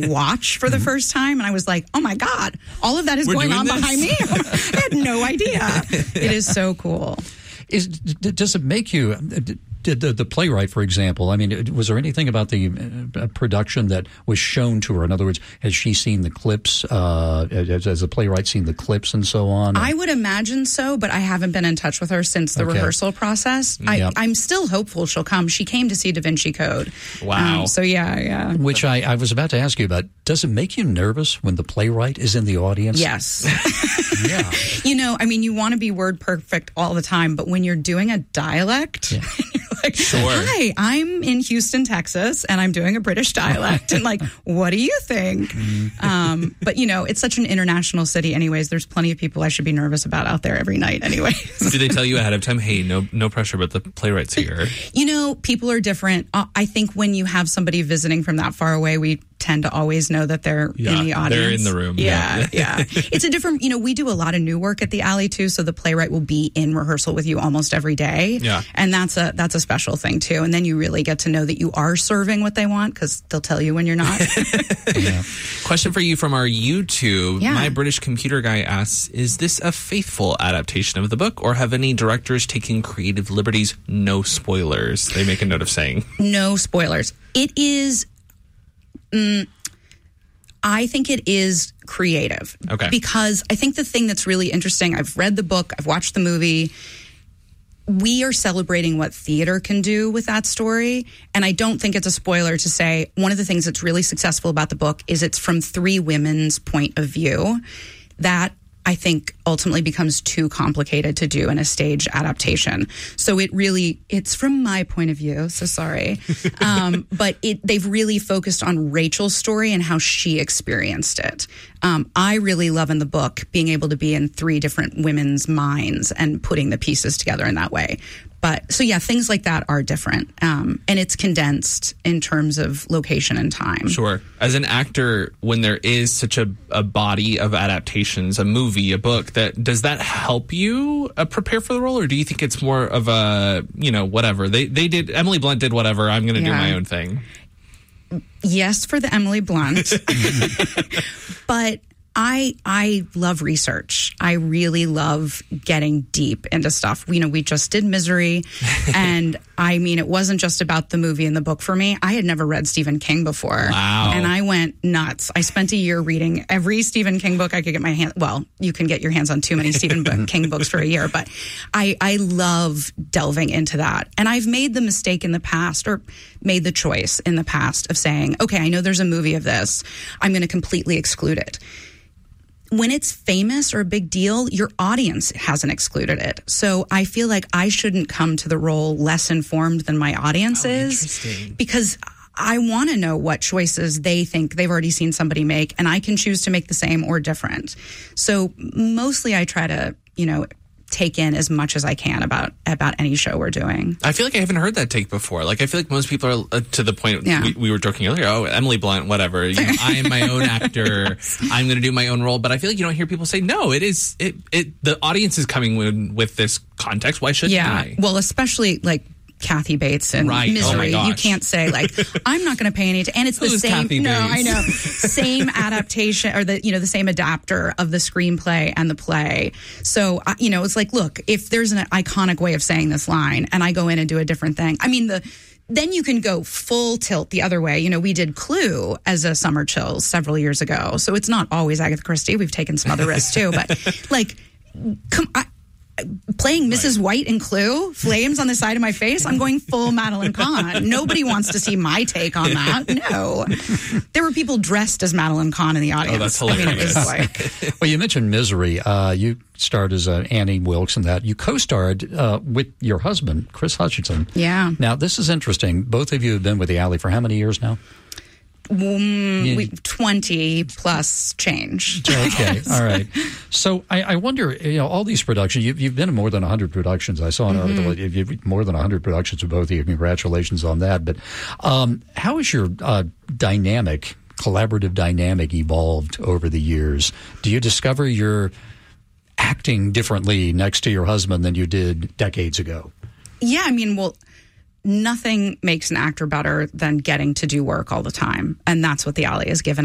watch for the first time, and I was like, oh my God, all of that is going on behind me. I had no idea. It is so cool. Does it make you... Did the playwright, for example, I mean, was there anything about the production that was shown to her? In other words, has she seen the clips? Has the playwright seen the clips and so on? I would imagine so, but I haven't been in touch with her since the rehearsal process. I'm still hopeful she'll come. She came to see Da Vinci Code. Wow. So yeah. Which I was about to ask you about. Does it make you nervous when the playwright is in the audience? Yes. Yeah. You want to be word perfect all the time, but when you're doing a dialect, you're like, sure. Hi, I'm in Houston, Texas, and I'm doing a British dialect. And like, what do you think? But it's such an international city anyways. There's plenty of people I should be nervous about out there every night anyways. Do they tell you ahead of time, hey, no pressure, but the playwright's here? People are different. I think when you have somebody visiting from that far away, we tend to always know that they're in the audience. They're in the room. Yeah. It's a different, we do a lot of new work at the Alley too, so the playwright will be in rehearsal with you almost every day. Yeah. And that's a special thing too. And then you really get to know that you are serving what they want, because they'll tell you when you're not. Yeah. Question for you from our YouTube. Yeah. My British Computer Guy asks, is this a faithful adaptation of the book, or have any directors taken creative liberties? No spoilers. They make a note of saying. No spoilers. It is... I think it is creative. Okay. Because I think the thing that's really interesting, I've read the book, I've watched the movie. We are celebrating what theater can do with that story. And I don't think it's a spoiler to say one of the things that's really successful about the book is it's from three women's point of view. That I think ultimately becomes too complicated to do in a stage adaptation. So it's from my point of view, so sorry. But they've really focused on Rachel's story and how she experienced it. I really love in the book being able to be in three different women's minds and putting the pieces together in that way. But so yeah, things like that are different. And it's condensed in terms of location and time. Sure. As an actor, when there is such a body of adaptations, a movie, a book, does that help you prepare for the role? Or do you think it's more of a, whatever? They did, Emily Blunt did whatever, I'm going to do my own thing. Yes, for the Emily Blunt. But I love research. I really love getting deep into stuff. We just did Misery, and it wasn't just about the movie and the book for me. I had never read Stephen King before. Wow. And I went nuts. I spent a year reading every Stephen King book I could get my hands. Well, you can get your hands on too many Stephen King books for a year, but I love delving into that. And I've made the mistake in the past, or made the choice in the past, of saying, okay, I know there's a movie of this. I'm going to completely exclude it. When it's famous or a big deal, your audience hasn't excluded it. So I feel like I shouldn't come to the role less informed than my audience is, because I want to know what choices they think they've already seen somebody make, and I can choose to make the same or different. So mostly I try to, take in as much as I can about any show we're doing. I feel like I haven't heard that take before. Like, I feel like most people are to the point, we were joking earlier, Emily Blunt, whatever. I am my own actor. I'm going to do my own role. But I feel like you don't hear people say, no, the audience is coming with this context. Why shouldn't I? Well, especially like Kathy Bates and Misery. You can't say like, I'm not going to pay any and it's the same. Kathy Bates? I know. Same adaptation, or the same adapter of the screenplay and the play. So, it's like, look, if there's an iconic way of saying this line and I go in and do a different thing, then you can go full tilt the other way. We did Clue as a Summer Chills several years ago. So it's not always Agatha Christie. We've taken some other risks too, but like, playing Mrs. White in Clue, flames on the side of my face, I'm going full Madeline Kahn. Nobody wants to see my take on that. No. There were people dressed as Madeline Kahn in the audience. Oh, that's hilarious. It was Well, you mentioned Misery. You starred as Annie Wilkes in that. You co-starred with your husband, Chris Hutchinson. Yeah. Now, this is interesting. Both of you have been with the Alley for how many years now? 20 plus change. Okay, all right. So I wonder, all these productions, you've been in more than 100 productions. I saw an article, you've more than 100 productions with both of you. Congratulations on that. But how has your collaborative dynamic evolved over the years? Do you discover you're acting differently next to your husband than you did decades ago? Yeah, nothing makes an actor better than getting to do work all the time. And that's what the Alley has given